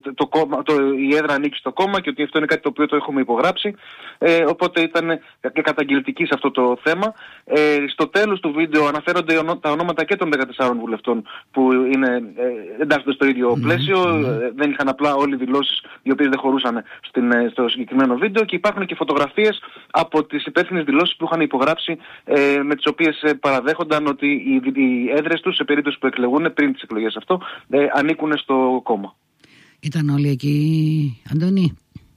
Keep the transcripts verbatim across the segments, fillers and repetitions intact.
το κόμμα, το, η έδρα ανήκει στο κόμμα και ότι αυτό είναι κάτι το οποίο το έχουμε υπογράψει. Ε, οπότε ήταν και καταγγελτική σε αυτό το θέμα. Ε, στο τέλος του βίντεο αναφέρονται τα ονόματα και των δεκατεσσάρων βουλευτών που είναι, ε, εντάσσονται στο ίδιο mm-hmm. πλαίσιο. Mm-hmm. Δεν είχαν απλά όλοι δηλώσεις οι οποίες δεν χωρούσαν στην, στο συγκεκριμένο βίντεο και υπάρχουν και φωτογραφίες από τις υπεύθυνες δηλώσεις που είχαν υπογράψει, ε, με τις οποίες παραδέχονταν ότι οι, οι έδρες τους σε περίπτωση που εκλεγούν πριν τις εκλογές αυτό ε, ανήκουν στο κόμμα. Ήταν όλοι εκεί, Αντώνη?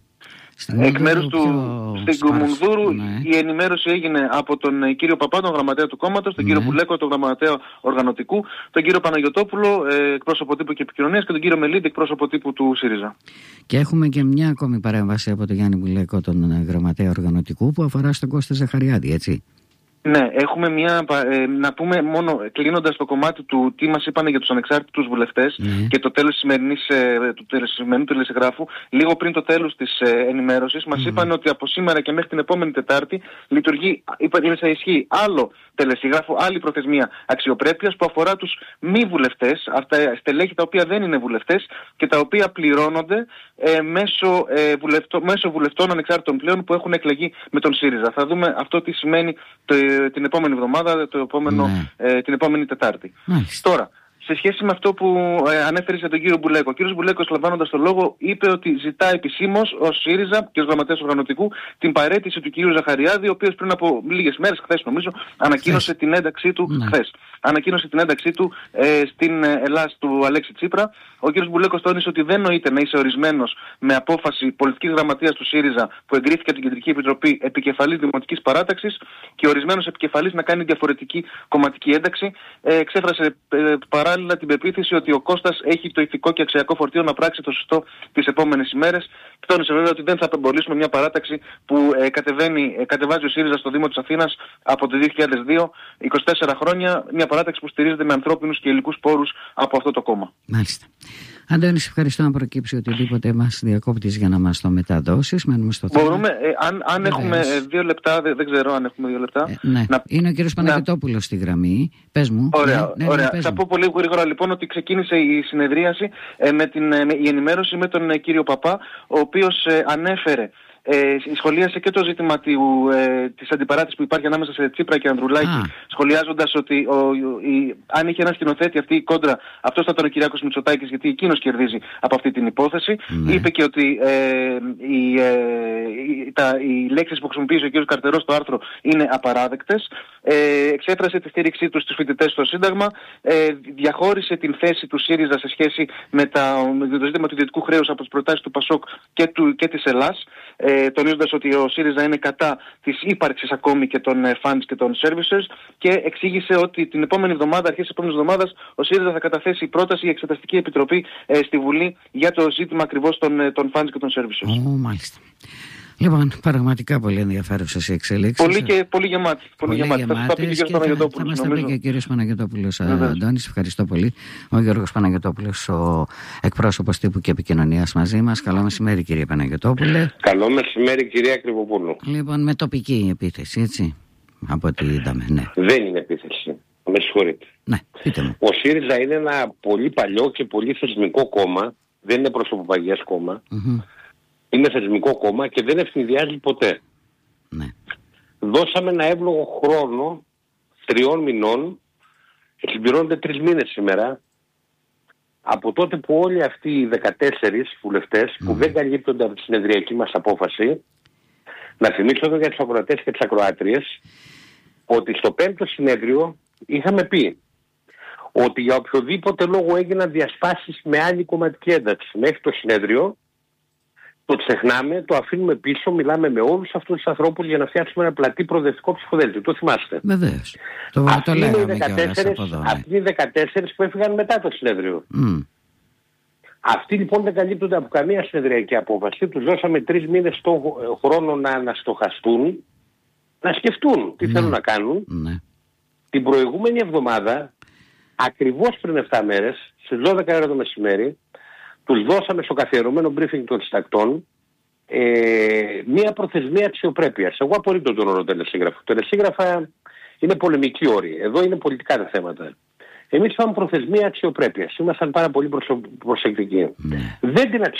Εκ μέρους του στην Κουμουνδούρου ναι. η ενημέρωση έγινε από τον κύριο Παπά, τον γραμματέα του κόμματος, τον ναι. κύριο Πουλέκο, τον γραμματέα οργανωτικού, τον κύριο Παναγιωτόπουλο, εκπρόσωπο τύπου και επικοινωνίας, και τον κύριο Μελίδη, εκπρόσωπο τύπου του ΣΥΡΙΖΑ. Και έχουμε και μια ακόμη παρέμβαση από τον Γιάννη Πουλέκο, τον γραμματέα οργανωτικού, που αφορά στον Κώστα Ζαχαριάδη, έτσι. Ναι, έχουμε μια, ε, να πούμε μόνο κλείνοντας το κομμάτι του τι μας είπαν για τους ανεξάρτητους βουλευτές mm. και το τέλος σημερινής, ε, του σημερινού τηλεσυγγράφου, λίγο πριν το τέλος της ε, ενημέρωσης, μας mm. είπαν ότι από σήμερα και μέχρι την επόμενη Τετάρτη λειτουργεί, είναι σε ισχύ άλλο τελεσυγγράφο, άλλη προθεσμία αξιοπρέπειας που αφορά τους μη βουλευτές, αυτά στελέχη τα οποία δεν είναι βουλευτές και τα οποία πληρώνονται ε, μέσω, ε, βουλευτό, μέσω βουλευτών ανεξάρτητων πλέον που έχουν εκλεγεί με τον ΣΥΡΙΖΑ. Θα δούμε αυτό τι σημαίνει το, την επόμενη εβδομάδα, το επόμενο, ναι. ε, την επόμενη Τετάρτη. Μάλιστα. Τώρα, σε σχέση με αυτό που ε, ανέφερε για τον κύριο Μπουλέκο, ο κύριος Μπουλέκος, λαμβάνοντας το λόγο, είπε ότι ζητά επισήμως ως ΣΥΡΙΖΑ και ως γραμματέας οργανωτικού την παραίτηση του κύριου Ζαχαριάδη, ο οποίος πριν από λίγες μέρες, χθες νομίζω, ανακοίνωσε χθες. την ένταξή του, ναι. χθες, ανακοίνωσε την ένταξή του ε, στην Ελλάδα του Αλέξη Τσίπρα. Ο κύριος Μπουλέκος τόνισε ότι δεν νοείται να είσαι ορισμένος με απόφαση πολιτικής γραμματείας του ΣΥΡΙΖΑ που εγκρίθηκε από την Κεντρική Επιτροπή επικεφαλής Δημοτικής Παράταξης και ορισμένος επικεφαλής να κάνει διαφορετική κομματική ένταξη. Ε, εξέφρασε ε, παράλληλα την πεποίθηση ότι ο Κώστας έχει το ηθικό και αξιακό φορτίο να πράξει το σωστό τις επόμενες ημέρες. Τόνισε βέβαια ότι δεν θα απεμπολίσουμε μια παράταξη που ε, κατεβαίνει, ε, κατεβάζει ο ΣΥΡΙΖΑ στο Δήμο της Αθήνας από το δύο χιλιάδες δύο, είκοσι τέσσερα χρόνια, μια παράταξη που στηρίζεται με ανθρώπινους και υλικούς πόρους από αυτό το κόμμα. Μάλιστα. Αντώνη, σε ευχαριστώ να προκύψει οτιδήποτε μας διακόπτεις για να μας το μεταδώσεις. Μένουμε στο θέμα. Μπορούμε, ε, αν, αν έχουμε ε, δύο λεπτά, δεν, δεν ξέρω αν έχουμε δύο λεπτά. Ε, ναι. να... Είναι ο κύριος Παναγιωτόπουλος να... στη γραμμή. Πες μου. Ωραία, ναι, ωραία. Ναι, ναι, θα πω πολύ γρήγορα λοιπόν ότι ξεκίνησε η συνεδρίαση ε, με την ε, με, η ενημέρωση με τον ε, κύριο Παπά, ο οποίος ε, ανέφερε. Ε, σχολίασε και το ζήτημα του, ε, της αντιπαράθεσης που υπάρχει ανάμεσα σε Τσίπρα και Ανδρουλάκη, ah. σχολιάζοντας ότι ο, ο, η, αν είχε ένα σκηνοθέτη αυτή η κόντρα, αυτός θα ήταν ο Κυριάκος Μητσοτάκης, γιατί εκείνος κερδίζει από αυτή την υπόθεση. Mm. Είπε και ότι ε, οι, ε, οι, τα, οι λέξεις που χρησιμοποιήσει ο κ. Καρτερός στο άρθρο είναι απαράδεκτες. Ε, εξέφρασε τη στήριξή του στους φοιτητές στο Σύνταγμα, ε, διαχώρισε την θέση του ΣΥΡΙΖΑ σε σχέση με, τα, με το ζήτημα του ιδιωτικού χρέους από τις προτάσεις του ΠΑΣΟΚ και, του, και της Ελλάς. Ε, τονίζοντας ότι ο ΣΥΡΙΖΑ είναι κατά της ύπαρξης ακόμη και των ε, funds και των services, και εξήγησε ότι την επόμενη εβδομάδα, αρχές της επόμενης εβδομάδας, ο ΣΥΡΙΖΑ θα καταθέσει πρόταση για εξεταστική επιτροπή ε, στη Βουλή για το ζήτημα ακριβώς των, ε, των funds και των services. Oh, μάλιστα. Λοιπόν, πραγματικά πολύ ενδιαφέρουσες οι εξελίξεις. Πολύ και πολύ γεμάτη. Πολύ, πολύ γεμάτη. Θα, θα μας τα πει και ο κύριος Παναγιωτόπουλος. Αντώνης, ευχαριστώ πολύ. Ο Γιώργος Παναγιωτόπουλος, ο εκπρόσωπος τύπου και επικοινωνίας μαζί μας. Καλό μεσημέρι, κύριε Παναγιωτόπουλε. Καλό μεσημέρι, κυρία Κρυβοπούλου. Λοιπόν, με τοπική επίθεση, έτσι, από ό,τι είδαμε, ναι. Δεν είναι επίθεση. Με συγχωρείτε. Ναι, πείτε μου. Ο ΣΥΡΙΖΑ είναι ένα πολύ παλιό και πολύ θεσμικό κόμμα. Δεν είναι προσωποπαγιές κόμμα. Mm-hmm. Είναι θεσμικό κόμμα και δεν ευνηδιάζει ποτέ. Ναι. Δώσαμε ένα εύλογο χρόνο τριών μηνών, συμπληρώνονται τρεις μήνες σήμερα, από τότε που όλοι αυτοί οι δεκατέσσερις βουλευτές mm. που δεν καλύπτονται από τη συνεδριακή μας απόφαση, να θυμίσω εδώ για τους ακροατές και τις ακροάτριες, ότι στο πέμπτο συνέδριο είχαμε πει ότι για οποιοδήποτε λόγο έγιναν διασπάσεις με άλλη κομματική ένταξη μέχρι το συνέδριο, το ξεχνάμε, το αφήνουμε πίσω, μιλάμε με όλους αυτούς τους ανθρώπους για να φτιάξουμε ένα πλατή προοδευτικό ψηφοδέλτιο. Το θυμάστε. Βεβαίως. Το, το λέγαμε κιόλας από εδώ. Αυτοί οι δεκατέσσερις που έφυγαν μετά το συνέδριο. Mm. Αυτοί λοιπόν δεν καλύπτονται από καμία συνεδριακή απόφαση. Τους δώσαμε τρεις μήνες στο χρόνο να αναστοχαστούν, να σκεφτούν τι mm. θέλουν να κάνουν. Mm. Την προηγούμενη εβδομάδα, ακριβώς πριν επτά μέρες, στις δώδεκα ώρα το μεσημέρι, τους δώσαμε στο καθιερωμένο briefing των συντακτών ε, μία προθεσμία αξιοπρέπειας. Εγώ απορρίπτω τον όρο τελεσίγραφο. Τελεσίγραφα είναι πολεμική όρη. Εδώ είναι πολιτικά τα θέματα. Εμείς είπαμε προθεσμία αξιοπρέπειας. Ήμασταν πάρα πολύ προσεκτικοί. Ναι. Δεν την